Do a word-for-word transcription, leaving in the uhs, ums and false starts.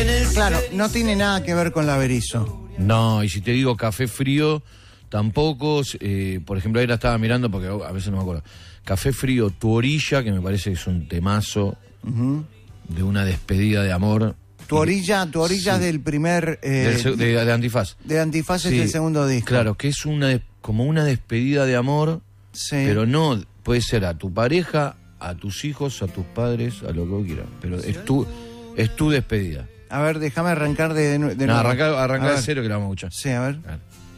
Claro, no tiene nada que ver con la Berizo. No, y si te digo Café Frío, tampoco. Eh, por ejemplo, ahí la estaba mirando porque a veces no me acuerdo. Café Frío, Tu Orilla, que me parece que es un temazo uh-huh. de una despedida de amor. Tu Orilla, Tu Orilla sí. del primer... Eh, del, de, de Antifaz. De Antifaz sí. Es el segundo disco. Claro, que es una como una despedida de amor, sí. pero no puede ser a tu pareja, a tus hijos, a tus padres, a lo que vos quieras. Pero ¿sí? es, tu, es tu despedida. A ver, déjame arrancar de, de no, nuevo. Arrancar, arrancar de cero que la vamos a escuchar. Sí, a ver. A ver.